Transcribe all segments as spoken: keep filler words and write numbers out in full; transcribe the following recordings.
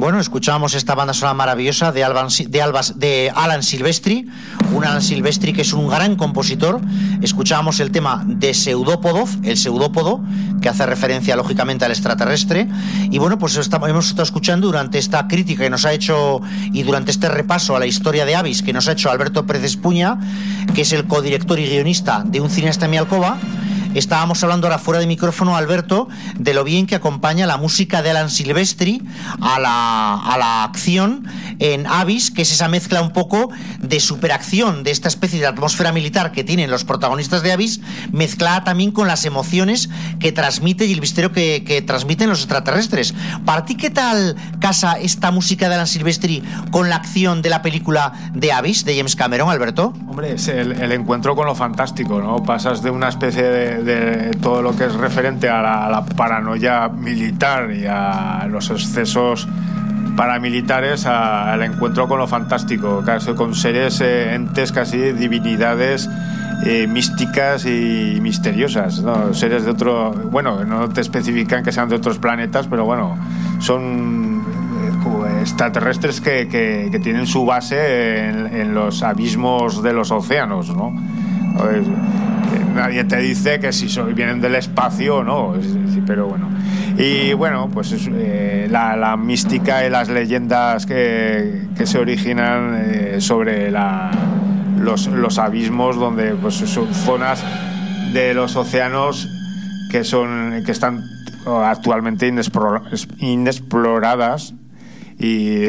Bueno, escuchábamos esta banda sonora maravillosa de, Alban, de, Albas, de Alan Silvestri, un Alan Silvestri que es un gran compositor. Escuchábamos el tema de Pseudópodo, el pseudópodo, que hace referencia lógicamente al extraterrestre. Y bueno, pues estamos, hemos estado escuchando durante esta crítica que nos ha hecho y durante este repaso a la historia de Avis que nos ha hecho Alberto Pérez Espuña, que es el codirector y guionista de Un cineasta en mi alcoba. Estábamos hablando ahora fuera de micrófono, Alberto, de lo bien que acompaña la música de Alan Silvestri a la, a la acción en Avis, que es esa mezcla un poco de superacción, de esta especie de atmósfera militar que tienen los protagonistas de Avis, mezclada también con las emociones que transmite y el misterio que, que transmiten los extraterrestres. ¿Para ti qué tal casa esta música de Alan Silvestri con la acción de la película de Avis, de James Cameron, Alberto? Hombre, es el, el encuentro con lo fantástico, ¿no? Pasas de una especie de de todo lo que es referente a la, a la paranoia militar y a los excesos paramilitares a, al encuentro con lo fantástico, casi con seres, eh, entes, casi divinidades eh, místicas y misteriosas, ¿no? Seres de otro, bueno, no te especifican que sean de otros planetas, pero bueno, son eh, extraterrestres que, que, que tienen su base en, en los abismos de los océanos, ¿no? Pues, nadie te dice que si vienen del espacio o no, pero bueno. Y bueno, pues eh, la, la mística y las leyendas que, que se originan eh, sobre la, los, los abismos, donde pues son zonas de los océanos que son que están actualmente inexplora, inexploradas y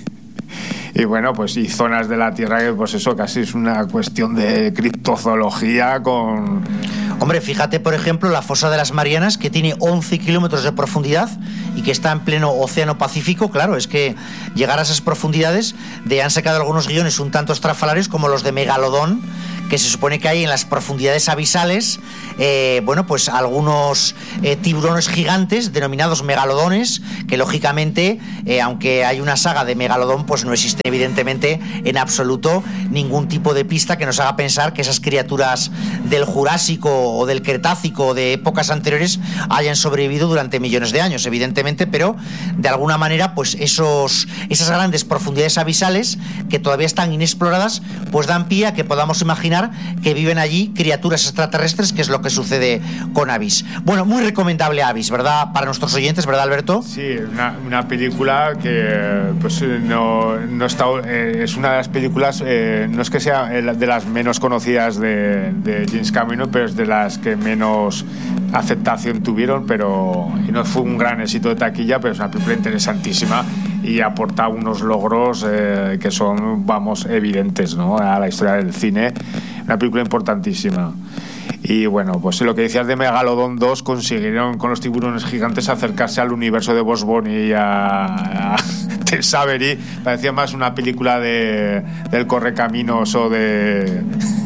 y bueno, pues y zonas de la Tierra que pues eso casi es una cuestión de criptozoología con... Hombre, fíjate, por ejemplo, la fosa de las Marianas, que tiene once kilómetros de profundidad y que está en pleno Océano Pacífico. Claro, es que llegar a esas profundidades, de han sacado algunos guiones un tanto estrafalarios, como los de Megalodón, que se supone que hay en las profundidades abisales, eh, bueno, pues algunos eh, tiburones gigantes denominados megalodones, que lógicamente, eh, aunque hay una saga de Megalodón, pues no existe evidentemente en absoluto ningún tipo de pista que nos haga pensar que esas criaturas del Jurásico o del Cretácico o de épocas anteriores hayan sobrevivido durante millones de años, evidentemente, pero de alguna manera, pues esos, esas grandes profundidades abisales que todavía están inexploradas, pues dan pie a que podamos imaginar que viven allí criaturas extraterrestres, que es lo que sucede con Avis. Bueno, muy recomendable Avis, ¿verdad? Para nuestros oyentes, ¿verdad, Alberto? Sí, una, una película que pues no, no está, eh, es una de las películas, eh, no es que sea de las menos conocidas de, de James Cameron, pero es de las que menos aceptación tuvieron, pero y no fue un gran éxito de taquilla, pero es una película interesantísima y aporta unos logros eh, que son, vamos, evidentes, ¿no?, a la historia del cine. Una película importantísima. Y bueno, pues lo que decías de Megalodón dos, consiguieron con los tiburones gigantes acercarse al universo de Bugs Bunny y a, a Tex Avery. Parecía más una película de del Correcaminos o de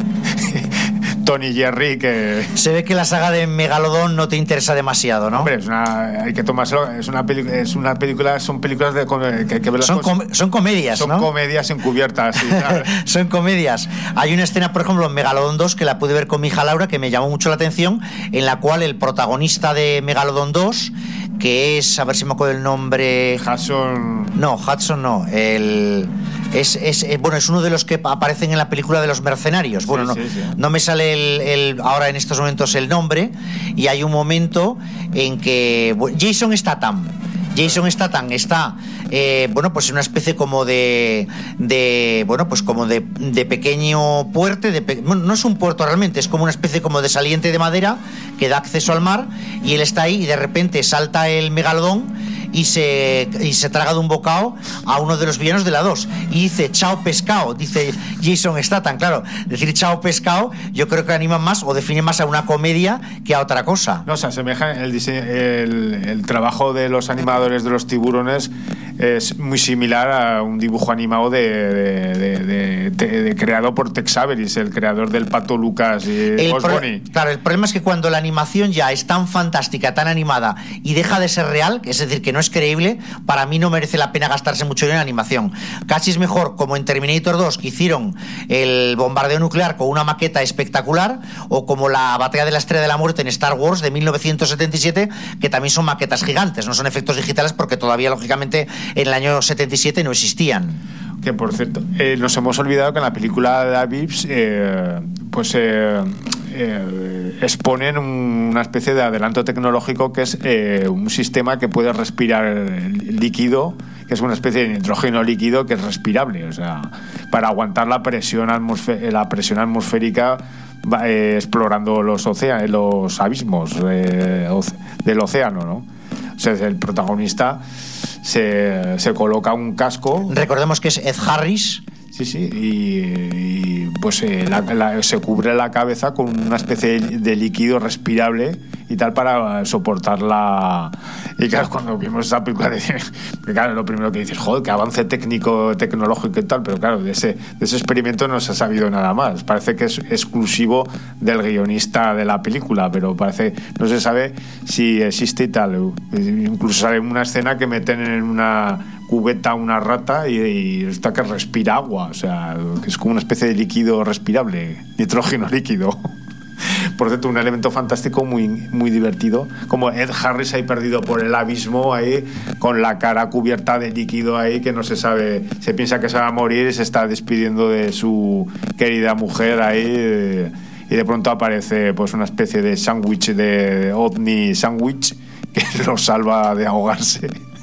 Tony Jerry, que se ve que la saga de Megalodón no te interesa demasiado, ¿no? Hombre, es una, hay que tomárselo, es una película, es una película, son películas de que hay que verlas. Son, com, son comedias, son ¿no? comedias encubiertas, sí, claro. Son comedias. Hay una escena, por ejemplo, en Megalodón dos, que la pude ver con mi hija Laura, que me llamó mucho la atención, en la cual el protagonista de Megalodón dos, que es, a ver si me acuerdo el nombre, Hudson. No, Hudson no, el Es, es, es, bueno, es uno de los que aparecen en la película de los mercenarios. Bueno, sí, no, sí, sí. no me sale el, el, ahora en estos momentos el nombre, y hay un momento en que bueno, Jason Statham Jason Statham está eh, bueno, pues en una especie como de, de bueno, pues como de, de pequeño puerto, de pe, bueno, no es un puerto realmente, es como una especie como de saliente de madera que da acceso al mar, y él está ahí y de repente salta el megalodón y se, y se traga de un bocado a uno de los villanos de la dos y dice chao pescado, dice Jason Statham. Claro, decir chao pescado yo creo que anima más o define más a una comedia que a otra cosa. No, se asemeja el, diseño, el, el trabajo de los animadores de los tiburones es muy similar a un dibujo animado de, de, de, de, de, de creado por Tex Avery, el creador del Pato Lucas y Bugs Bunny. Claro, el problema es que cuando la animación ya es tan fantástica, tan animada y deja de ser real, es decir, que no es creíble, para mí no merece la pena gastarse mucho dinero en animación. Casi es mejor, como en Terminator dos, que hicieron el bombardeo nuclear con una maqueta espectacular, o como la batalla de la Estrella de la Muerte en Star Wars de mil novecientos setenta y siete, que también son maquetas gigantes, no son efectos digitales porque todavía lógicamente en el año setenta y siete no existían. Que por cierto, eh, nos hemos olvidado que en la película de Abyss eh, pues eh, eh, exponen una especie de adelanto tecnológico que es eh, un sistema que puede respirar líquido, que es una especie de nitrógeno líquido que es respirable, o sea, para aguantar la presión atmosfé- la presión atmosférica eh, explorando los océanos, los abismos eh, del océano, ¿no? O sea, el protagonista se, se coloca un casco. Recordemos que es Ed Harris. Sí, sí, y, y pues eh, la, la, se cubre la cabeza con una especie de líquido respirable y tal para soportar la... Y claro, cuando vimos esa película, claro, lo primero que dices, joder, que avance técnico, tecnológico y tal, pero claro, de ese, de ese experimento no se ha sabido nada más. Parece que es exclusivo del guionista de la película, pero parece, no se sabe si existe y tal. Incluso sale una escena que meten en una cubeta una rata y, y está que respira agua, o sea, que es como una especie de líquido respirable, nitrógeno líquido. Por cierto, un elemento fantástico muy, muy divertido, como Ed Harris ahí perdido por el abismo, ahí con la cara cubierta de líquido ahí, que no se sabe, se piensa que se va a morir y se está despidiendo de su querida mujer ahí, eh, y de pronto aparece pues una especie de sándwich, de ovni sándwich, que lo salva de ahogarse.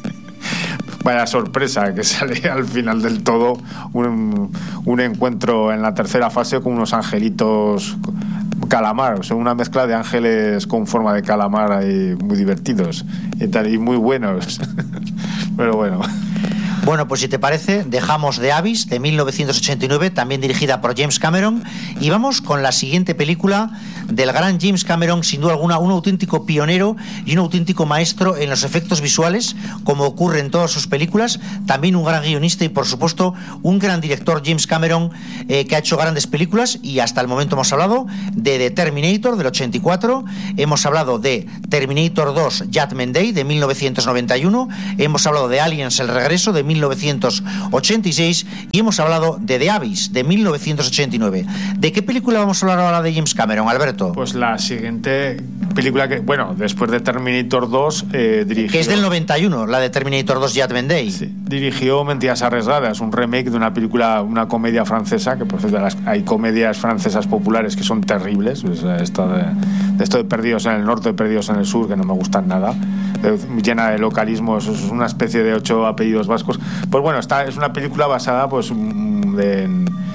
Vaya sorpresa que sale al final del todo un, un encuentro en la tercera fase con unos angelitos calamar, o sea, una mezcla de ángeles con forma de calamar ahí, muy divertidos y, tal, y muy buenos. Pero bueno. Bueno, pues si te parece, dejamos The Abyss de mil novecientos ochenta y nueve, también dirigida por James Cameron, y vamos con la siguiente película del gran James Cameron, sin duda alguna, un auténtico pionero y un auténtico maestro en los efectos visuales, como ocurre en todas sus películas, también un gran guionista y, por supuesto, un gran director, James Cameron, eh, que ha hecho grandes películas, y hasta el momento hemos hablado de The Terminator, del ochenta y cuatro, hemos hablado de Terminator dos, Judgment Day, de mil novecientos noventa y uno, hemos hablado de Aliens, El Regreso, de mil novecientos ochenta y seis, y hemos hablado de The Abyss, de mil novecientos ochenta y nueve. ¿De qué película vamos a hablar ahora de James Cameron, Alberto? Pues la siguiente película que, bueno, después de Terminator dos, eh, dirigió... Que es del noventa y uno, la de Terminator dos, Judgment Day. Sí, dirigió Mentiras Arriesgadas, un remake de una película, una comedia francesa, que por cierto hay comedias francesas populares que son terribles, o sea, esto de, de esto de Perdidos en el Norte, Perdidos en el Sur, que no me gustan nada, llena de localismos, es una especie de ocho apellidos vascos. Pues bueno, esta es una película basada pues de,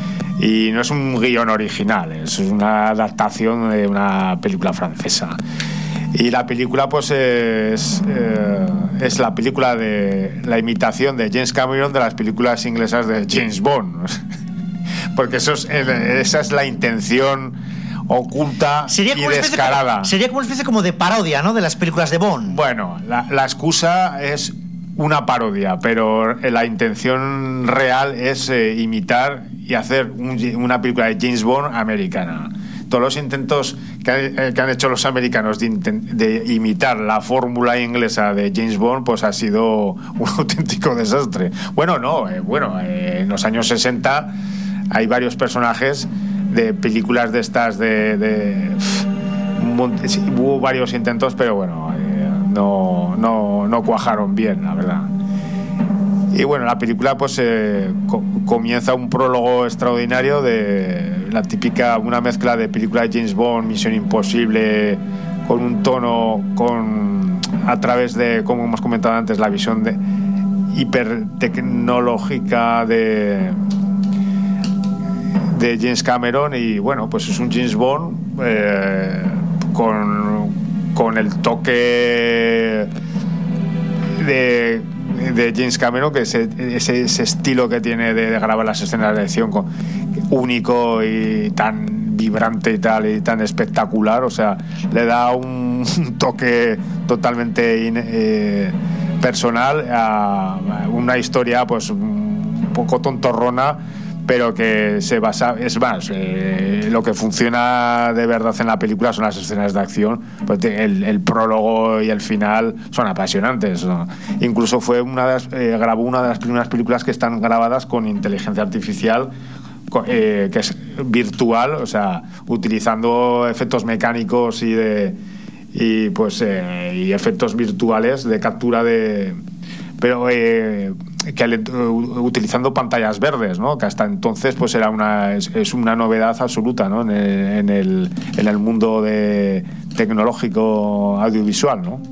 y no es un guión original, es una adaptación de una película francesa. Y la película pues es, eh, es la película de la imitación de James Cameron de las películas inglesas de James Bond. Porque eso es, esa es la intención oculta sería y descarada. Como, sería como una especie como de parodia, ¿no?, de las películas de Bond. Bueno, la, la excusa es una parodia, pero la intención real es eh, imitar y hacer un, una película de James Bond americana. Todos los intentos que, eh, que han hecho los americanos de, de imitar la fórmula inglesa de James Bond, pues ha sido un auténtico desastre. Bueno, no, eh, bueno, eh, en los años sesenta hay varios personajes de películas de estas de, de sí, hubo varios intentos, pero bueno, eh, no, no, no cuajaron bien, la verdad. Y bueno, la película pues eh, co- comienza un prólogo extraordinario de la típica, una mezcla de película de James Bond, Misión Imposible, con un tono, con a través de, como hemos comentado antes, la visión de hipertecnológica de de James Cameron. Y bueno, pues es un James Bond eh, con, con el toque de, de James Cameron, que ese, ese, ese estilo que tiene de, de grabar las escenas de acción con, único y tan vibrante y tal y tan espectacular, o sea, le da un, un toque totalmente in, eh, personal a una historia pues un poco tontorrona, pero que se basa, es más, eh, lo que funciona de verdad en la película son las escenas de acción, pues el, el prólogo y el final son apasionantes, ¿no? Incluso fue una de las, eh, grabó una de las primeras películas que están grabadas con inteligencia artificial, eh, que es virtual, o sea, utilizando efectos mecánicos y de y pues eh, y efectos virtuales de captura de pero eh, que al, utilizando pantallas verdes, ¿no? Que hasta entonces pues era una es, es una novedad absoluta, ¿no? En el, en el, en el mundo de tecnológico audiovisual, ¿no?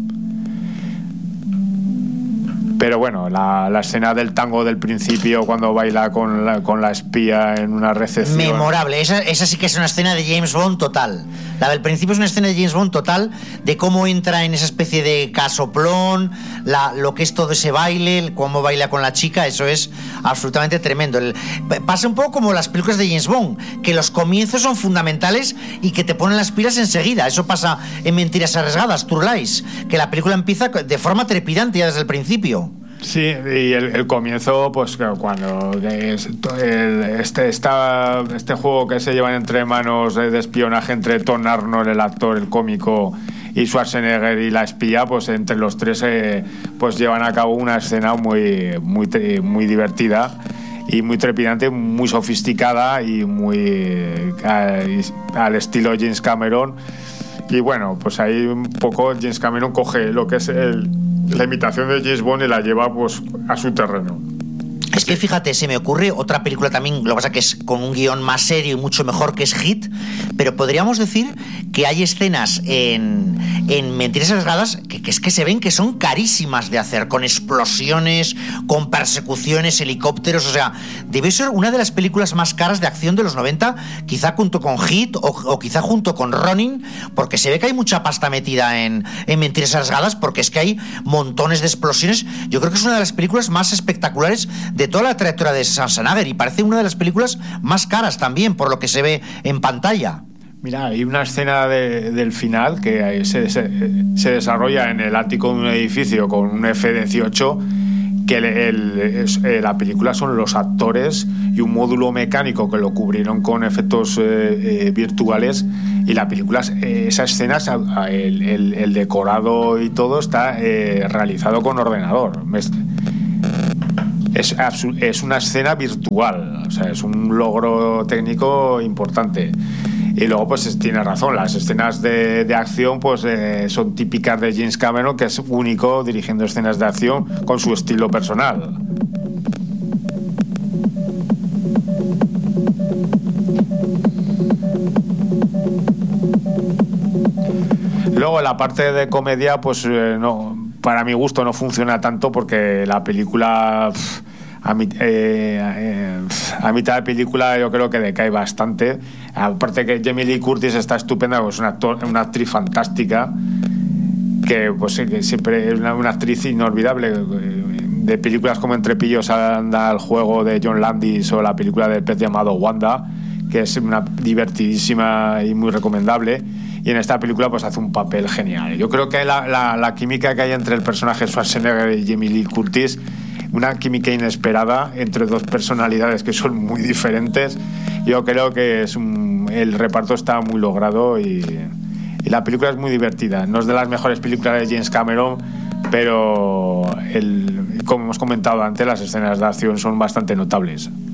Pero bueno, la, la escena del tango del principio, cuando baila con la, con la espía en una recepción. Memorable, esa, esa sí que es una escena de James Bond total. La del principio es una escena de James Bond total, de cómo entra en esa especie de casoplón, la, lo que es todo ese baile, cómo baila con la chica, eso es absolutamente tremendo. El, pasa un poco como las películas de James Bond, que los comienzos son fundamentales y que te ponen las pilas enseguida. Eso pasa en Mentiras Arriesgadas, True Lies, que la película empieza de forma trepidante ya desde el principio. Sí, y el, el comienzo, pues cuando es, el, este, esta, este juego que se llevan entre manos de, de espionaje entre Tom Arnold, el actor, el cómico, y Schwarzenegger y la espía, pues entre los tres eh, pues llevan a cabo una escena muy, muy, muy divertida y muy trepidante, muy sofisticada y muy eh, al estilo James Cameron. Y bueno, pues ahí un poco James Cameron coge lo que es el la imitación de James Bond y la lleva pues a su terreno. Es que fíjate, se me ocurre otra película también, lo que pasa que es con un guión más serio y mucho mejor, que es Hit, pero podríamos decir que hay escenas en, en Mentiras Arriesgadas que, que es que se ven que son carísimas de hacer, con explosiones, con persecuciones, helicópteros, o sea, debe ser una de las películas más caras de acción de los noventa, quizá junto con Hit o, o quizá junto con Ronin, porque se ve que hay mucha pasta metida en, en Mentiras Arriesgadas, porque es que hay montones de explosiones. Yo creo que es una de las películas más espectaculares de toda la trayectoria de Schwarzenegger y parece una de las películas más caras también por lo que se ve en pantalla. Mira, hay una escena de, del final que se, se, se desarrolla en el ático de un edificio con un efe dieciocho, que el, el, es, eh, la película son los actores y un módulo mecánico que lo cubrieron con efectos eh, eh, virtuales, y la película, eh, esa escena, el, el, el decorado y todo está eh, realizado con ordenador. Es, es una escena virtual, o sea, es un logro técnico importante. Y luego, pues tiene razón, las escenas de, de acción pues eh, son típicas de James Cameron, que es único dirigiendo escenas de acción con su estilo personal. Luego la parte de comedia, pues eh, no, para mi gusto no funciona tanto, porque la película pff, a, mit, eh, eh, a mitad de película yo creo que decae bastante. Aparte que Jamie Lee Curtis está estupenda, pues una, actor, una actriz fantástica, que pues que siempre es una, una actriz inolvidable. De películas como Entre pillos anda el juego de John Landis, o la película del pez llamado Wanda, que es una divertidísima y muy recomendable. Y en esta película pues hace un papel genial. Yo creo que la, la, la química que hay entre el personaje Schwarzenegger y Jamie Lee Curtis, una química inesperada entre dos personalidades que son muy diferentes. Yo creo que es un, el reparto está muy logrado y, y la película es muy divertida. No es de las mejores películas de James Cameron, pero el, como hemos comentado antes, las escenas de acción son bastante notables.